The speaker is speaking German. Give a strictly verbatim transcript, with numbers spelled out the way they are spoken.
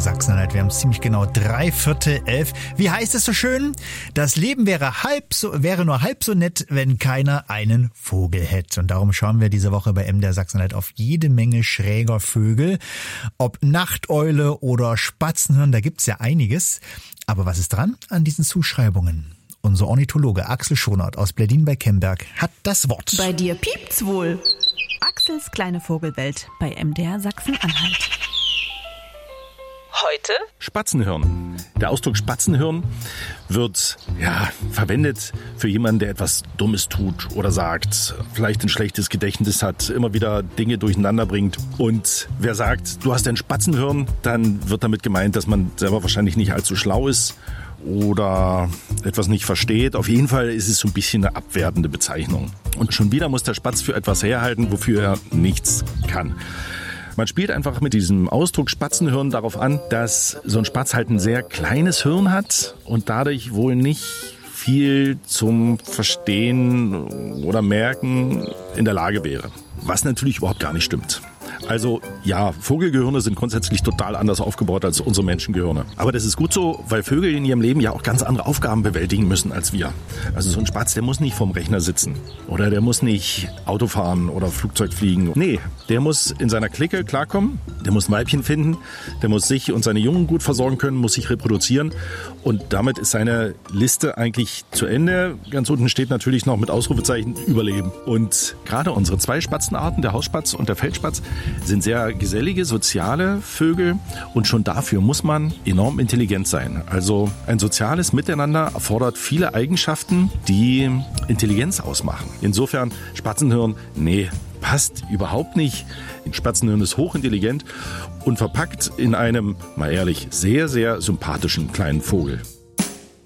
Sachsen-Anhalt. Wir haben ziemlich genau drei Viertel elf. Wie heißt es so schön? Das Leben wäre halb so, wäre nur halb so nett, wenn keiner einen Vogel hätte. Und darum schauen wir diese Woche bei M D R Sachsen-Anhalt auf jede Menge schräger Vögel. Ob Nachteule oder Spatzenhirn, da gibt's ja einiges. Aber was ist dran an diesen Zuschreibungen? Unser Ornithologe Axel Schonert aus Plädin bei Kemberg hat das Wort. Bei dir piept's wohl. Axels kleine Vogelwelt bei M D R Sachsen-Anhalt. Heute? Spatzenhirn. Der Ausdruck Spatzenhirn wird ja verwendet für jemanden, der etwas Dummes tut oder sagt, vielleicht ein schlechtes Gedächtnis hat, immer wieder Dinge durcheinander bringt. Und wer sagt, du hast ein Spatzenhirn, dann wird damit gemeint, dass man selber wahrscheinlich nicht allzu schlau ist oder etwas nicht versteht. Auf jeden Fall ist es so ein bisschen eine abwertende Bezeichnung. Und schon wieder muss der Spatz für etwas herhalten, wofür er nichts kann. Man spielt einfach mit diesem Ausdruck Spatzenhirn darauf an, dass so ein Spatz halt ein sehr kleines Hirn hat und dadurch wohl nicht viel zum Verstehen oder Merken in der Lage wäre. Was natürlich überhaupt gar nicht stimmt. Also ja, Vogelgehirne sind grundsätzlich total anders aufgebaut als unsere Menschengehirne. Aber das ist gut so, weil Vögel in ihrem Leben ja auch ganz andere Aufgaben bewältigen müssen als wir. Also so ein Spatz, der muss nicht vorm Rechner sitzen. Oder der muss nicht Auto fahren oder Flugzeug fliegen. Nee, der muss in seiner Clique klarkommen. Der muss ein Weibchen finden. Der muss sich und seine Jungen gut versorgen können, muss sich reproduzieren. Und damit ist seine Liste eigentlich zu Ende. Ganz unten steht natürlich noch mit Ausrufezeichen Überleben. Und gerade unsere zwei Spatzenarten, der Hausspatz und der Feldspatz, sind sehr gesellige, soziale Vögel und schon dafür muss man enorm intelligent sein. Also ein soziales Miteinander erfordert viele Eigenschaften, die Intelligenz ausmachen. Insofern Spatzenhirn, nee, passt überhaupt nicht. Ein Spatzenhirn ist hochintelligent und verpackt in einem, mal ehrlich, sehr, sehr sympathischen kleinen Vogel.